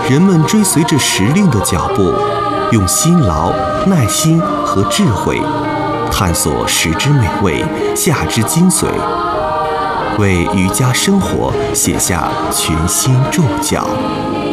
人们追随着时令的脚步，用辛劳、耐心和智慧，探索食之美味，夏之精髓，为瑜伽生活写下全新注脚。